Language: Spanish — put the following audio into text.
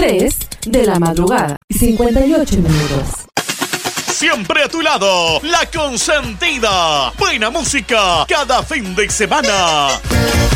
3 de la madrugada y 58 minutos. Siempre a tu lado, La Consentida. Buena música cada fin de semana.